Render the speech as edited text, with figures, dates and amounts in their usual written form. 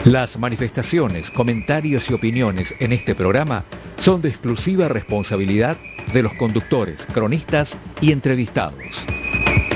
Las manifestaciones, comentarios y opiniones en este programa son de exclusiva responsabilidad de los conductores, cronistas y entrevistados.